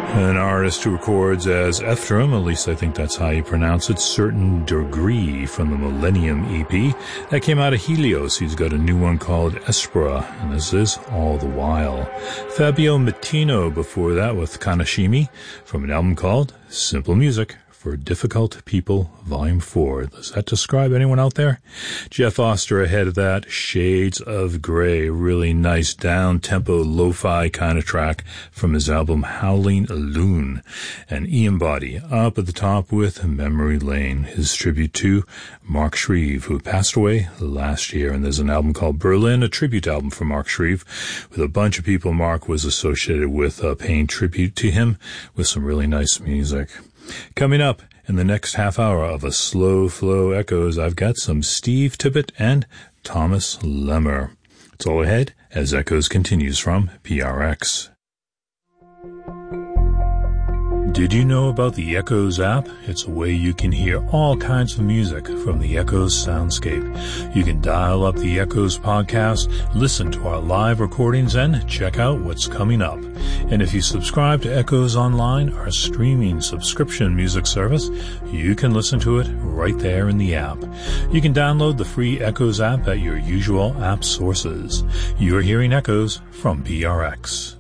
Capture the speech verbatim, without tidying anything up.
An artist who records as Ephraim, at least I think that's how you pronounce it, Certain Degree from the Millennium E P. That came out of Helios. He's got a new one called Espera, and this is All the While. Fabio Mattino before that with Kanashimi from an album called Simple Music for Difficult People, Volume four. Does that describe anyone out there? Jeff Oster ahead of that, Shades of Grey, really nice down-tempo, lo-fi kind of track from his album Howling Loon. And Ian Boddy up at the top with Memory Lane, his tribute to Mark Shreve, who passed away last year. And there's an album called Berlin, a tribute album from Mark Shreve, with a bunch of people Mark was associated with uh, paying tribute to him with some really nice music. Coming up in the next half hour of a Slow Flow Echoes, I've got some Steve Tippett and Thomas Lemmer. It's all ahead as Echoes continues from P R X. Did you know about the Echoes app? It's a way you can hear all kinds of music from the Echoes soundscape. You can dial up the Echoes podcast, listen to our live recordings, and check out what's coming up. And if you subscribe to Echoes Online, our streaming subscription music service, you can listen to it right there in the app. You can download the free Echoes app at your usual app sources. You're hearing Echoes from P R X.